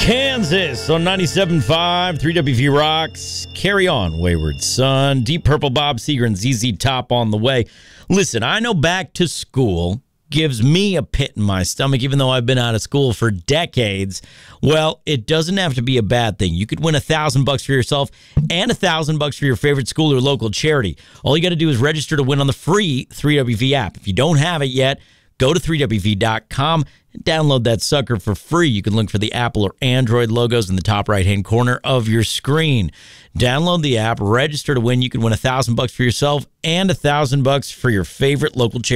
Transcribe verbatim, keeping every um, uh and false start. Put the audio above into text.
Kansas on ninety-seven point five, three W V Rocks. Carry on, Wayward Son. Deep Purple, Bob Seger, and Z Z Top on the way. Listen, I know back to school gives me a pit in my stomach, even though I've been out of school for decades. Well, it doesn't have to be a bad thing. You could win a thousand bucks for yourself and a thousand bucks for your favorite school or local charity. All you got to do is register to win on the free three W V app. If you don't have it yet, go to three W V dot com and download that sucker for free. You can look for the Apple or Android logos in the top right-hand corner of your screen. Download the app, register to win. You can win a thousand bucks for yourself and a thousand bucks for your favorite local charity.